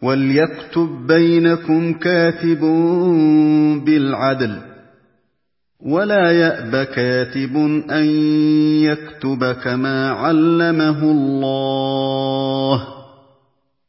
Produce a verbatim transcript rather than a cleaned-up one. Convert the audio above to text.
وَلْيَكْتُب بَّيْنَكُمْ كَاتِبٌ بِالْعَدْلِ ۚ وَلَا يَأْبَ كَاتِبٌ أَن يَكْتُبَ كَمَا عَلَّمَهُ اللَّهُ